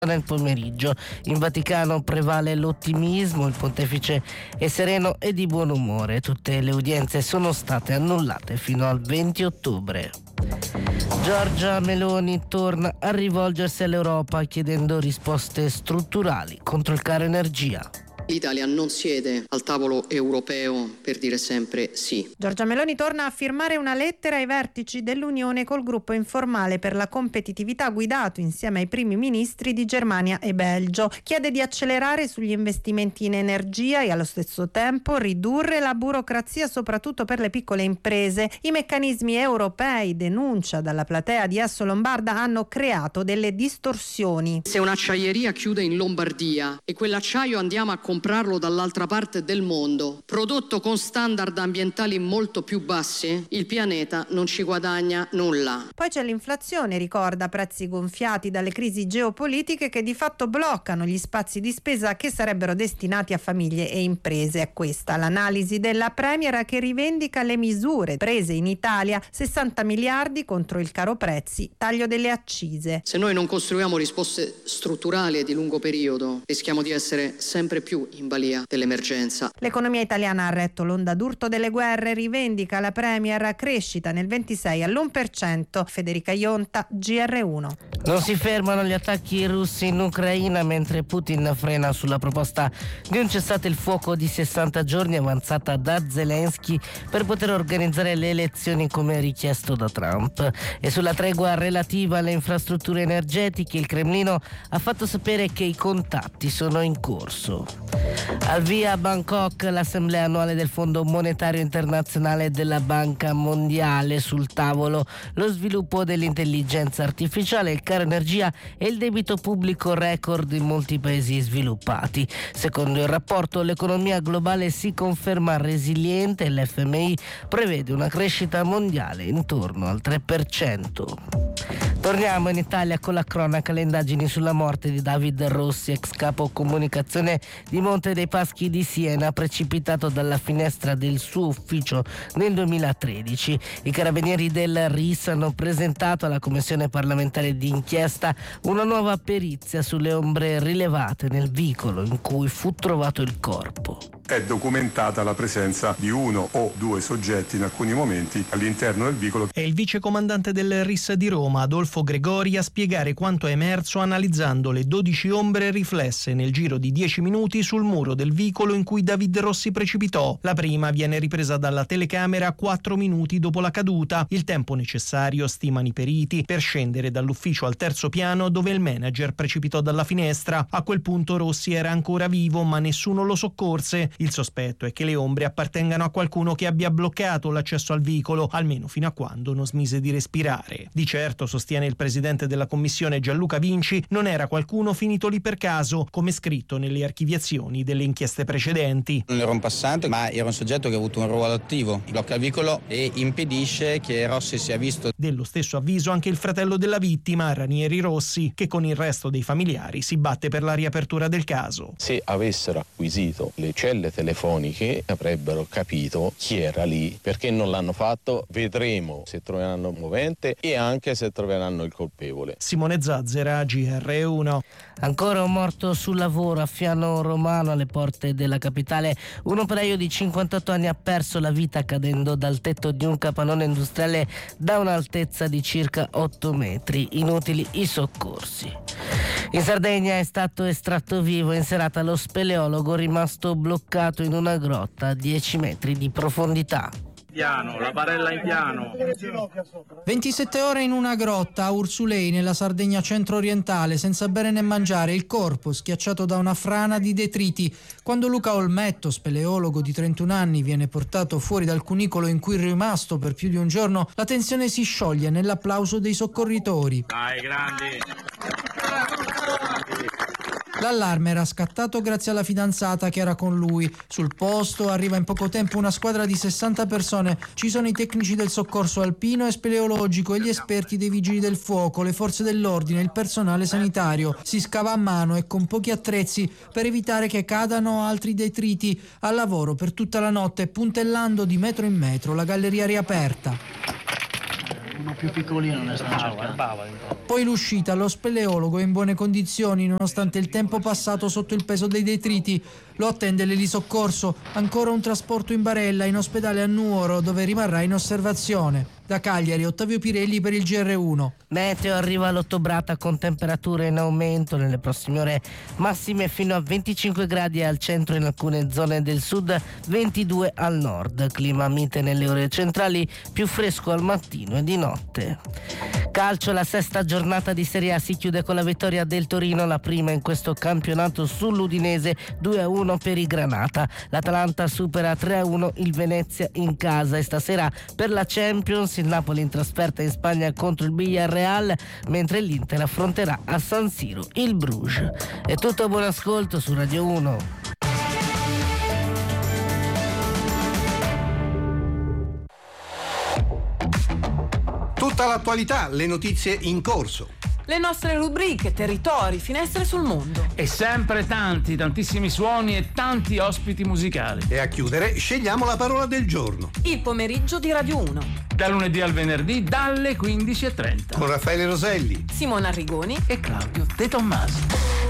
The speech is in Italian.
nel pomeriggio. In Vaticano prevale l'ottimismo, il pontefice è sereno e di buon umore. Tutte le udienze sono state annullate fino al 20 ottobre. Giorgia Meloni torna a rivolgersi all'Europa chiedendo risposte strutturali contro il caro energia. L'Italia non siede al tavolo europeo per dire sempre sì. Giorgia Meloni torna a firmare una lettera ai vertici dell'Unione col gruppo informale per la competitività guidato insieme ai primi ministri di Germania e Belgio. Chiede di accelerare sugli investimenti in energia e allo stesso tempo ridurre la burocrazia soprattutto per le piccole imprese. I meccanismi europei, denuncia dalla platea di Asso Lombarda, hanno creato delle distorsioni. Se un'acciaieria chiude in Lombardia e quell'acciaio andiamo a comprarlo dall'altra parte del mondo, prodotto con standard ambientali molto più bassi, il pianeta non ci guadagna nulla. Poi c'è l'inflazione, ricorda, prezzi gonfiati dalle crisi geopolitiche che di fatto bloccano gli spazi di spesa che sarebbero destinati a famiglie e imprese. È questa l'analisi della Premier, che rivendica le misure prese in Italia: 60 miliardi contro il caro prezzi, taglio delle accise. Se noi non costruiamo risposte strutturali e di lungo periodo, rischiamo di essere sempre più in balia dell'emergenza. L'economia italiana ha retto l'onda d'urto delle guerre, rivendica la Premier, crescita nel 26 all'1%. Federica Ionta, GR1. Non si fermano gli attacchi russi in Ucraina mentre Putin frena sulla proposta di un cessate il fuoco di 60 giorni avanzata da Zelensky per poter organizzare le elezioni come richiesto da Trump. E sulla tregua relativa alle infrastrutture energetiche il Cremlino ha fatto sapere che i contatti sono in corso. Al via a Bangkok l'assemblea annuale del Fondo Monetario Internazionale e della Banca Mondiale. Sul tavolo lo sviluppo dell'intelligenza artificiale, il caro energia e il debito pubblico record in molti paesi sviluppati. Secondo il rapporto l'economia globale si conferma resiliente e l'FMI prevede una crescita mondiale intorno al 3%. Torniamo in Italia con la cronaca. Le indagini sulla morte di David Rossi, ex capo comunicazione di Monte dei Paschi di Siena, precipitato dalla finestra del suo ufficio nel 2013. I carabinieri del RIS hanno presentato alla Commissione parlamentare di inchiesta una nuova perizia sulle ombre rilevate nel veicolo in cui fu trovato il corpo. È documentata la presenza di uno o due soggetti in alcuni momenti all'interno del veicolo. È il vicecomandante del RIS di Roma, Adolfo Gregori, a spiegare quanto è emerso analizzando le 12 ombre riflesse nel giro di 10 minuti sul muro del veicolo in cui David Rossi precipitò. La prima viene ripresa dalla telecamera 4 minuti dopo la caduta, il tempo necessario, stimano i periti, per scendere dall'ufficio al terzo piano dove il manager precipitò dalla finestra. A quel punto Rossi era ancora vivo, ma nessuno lo soccorse. Il sospetto è che le ombre appartengano a qualcuno che abbia bloccato l'accesso al veicolo, almeno fino a quando non smise di respirare. Di certo, sostiene il presidente della commissione Gianluca Vinci, non era qualcuno finito lì per caso, come scritto nelle archiviazioni delle inchieste precedenti. Non era un passante, ma era un soggetto che ha avuto un ruolo attivo. Blocca il veicolo e impedisce che Rossi sia visto. Dello stesso avviso anche il fratello della vittima, Ranieri Rossi, che con il resto dei familiari si batte per la riapertura del caso. Se avessero acquisito le celle telefoniche avrebbero capito chi era lì. Perché non l'hanno fatto? Vedremo se troveranno un movente e anche se troveranno il colpevole. Simone Zazzera, GR1. Ancora un morto sul lavoro a Fiano Romano, alle porte della capitale. Un operaio di 58 anni ha perso la vita cadendo dal tetto di un capannone industriale da un'altezza di circa 8 metri. Inutili i soccorsi. In Sardegna è stato estratto vivo in serata lo speleologo rimasto bloccato in una grotta a 10 metri di profondità. Piano, la barella in piano. 27 ore in una grotta a Ursulei, nella Sardegna centro-orientale, senza bere né mangiare, il corpo schiacciato da una frana di detriti. Quando Luca Olmetto, speleologo di 31 anni, viene portato fuori dal cunicolo in cui è rimasto per più di un giorno, la tensione si scioglie nell'applauso dei soccorritori. Dai, grandi! L'allarme era scattato grazie alla fidanzata che era con lui. Sul posto arriva in poco tempo una squadra di 60 persone. Ci sono i tecnici del soccorso alpino e speleologico e gli esperti dei vigili del fuoco, le forze dell'ordine e il personale sanitario. Si scava a mano e con pochi attrezzi per evitare che cadano altri detriti. Al lavoro per tutta la notte, puntellando di metro in metro la galleria riaperta. Uno più piccolino ne stanno cercando. Poi l'uscita, lo speleologo è in buone condizioni nonostante il tempo passato sotto il peso dei detriti. Lo attende l'elisoccorso, ancora un trasporto in barella in ospedale a Nuoro dove rimarrà in osservazione. Da Cagliari, Ottavio Pirelli per il GR1. Meteo, arriva l'ottobrata con temperature in aumento nelle prossime ore, massime fino a 25 gradi al centro in alcune zone del sud, 22 al nord. Clima mite nelle ore centrali, più fresco al mattino e di notte. Calcio, la sesta giornata di Serie A si chiude con la vittoria del Torino, la prima in questo campionato sull'Udinese, 2-1 per i Granata. L'Atalanta supera 3-1 il Venezia in casa e stasera per la Champions il Napoli in trasferta in Spagna contro il Villarreal, mentre l'Inter affronterà a San Siro il Bruges. È tutto, buon ascolto su Radio 1. Tutta l'attualità, le notizie in corso. Le nostre rubriche, territori, finestre sul mondo. E sempre tantissimi suoni e tanti ospiti musicali. E a chiudere scegliamo la parola del giorno. Il pomeriggio di Radio 1. Da lunedì al venerdì dalle 15:30. Con Raffaele Roselli, Simona Arrigoni e Claudio De Tommasi.